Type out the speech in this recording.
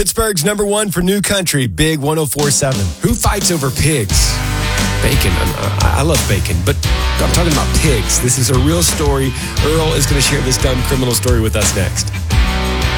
Pittsburgh's number one for new country, Big 104.7. Who fights over pigs? Bacon. I love bacon, but I'm talking about pigs. This is a real story. Earl is going to share this dumb criminal story with us next.